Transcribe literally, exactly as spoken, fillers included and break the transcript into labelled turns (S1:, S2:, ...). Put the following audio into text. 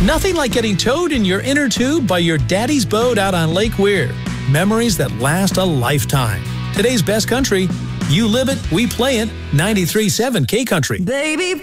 S1: Nothing like getting towed in your inner tube by your daddy's boat out on Lake Weir. Memories that last a lifetime. Today's best country, you live it, we play it, ninety-three point seven K Country.
S2: Baby,